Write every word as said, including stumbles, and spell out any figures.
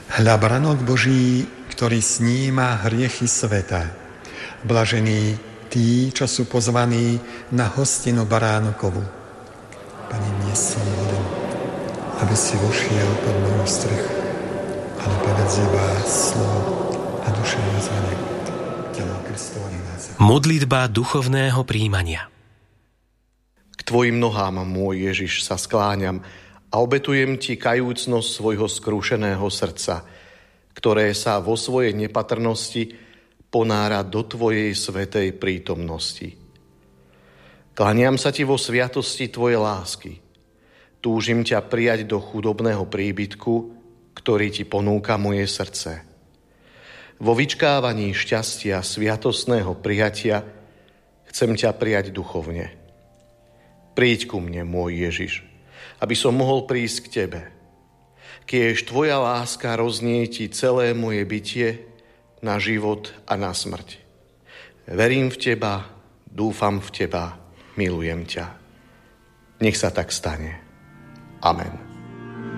Hľa baránok Boží, ktorý sníma hriechy sveta. Blažení tí, čo sú pozvaní na hostinu baránokovu. Pane, nie som hoden, aby si vošiel pod moju strechu, ale povedz iba slovo a duša ma zvane. Telo Kristova nenáza. Modlitba duchovného príjmania. K tvojim nohám, môj Ježiš, sa skláňam a obetujem ti kajúcnosť svojho skrúšeného srdca, ktoré sa vo svojej nepatrnosti ponára do tvojej svätej prítomnosti. Kláňam sa ti vo sviatosti tvojej lásky. Túžim ťa prijať do chudobného príbytku, ktorý ti ponúka moje srdce. Vo vyčkávaní šťastia sviatostného prijatia chcem ťa prijať duchovne. Príď ku mne, môj Ježiš, aby som mohol prísť k tebe. Kiež tvoja láska roznieti celé moje bytie na život a na smrť. Verím v teba, dúfam v teba, milujem ťa. Nech sa tak stane. Amen.